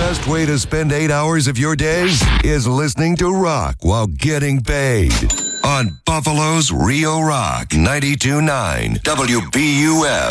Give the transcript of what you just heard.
best way to spend 8 hours of your day is listening to rock while getting paid. On Buffalo's Rio Rock 92.9 WBUF.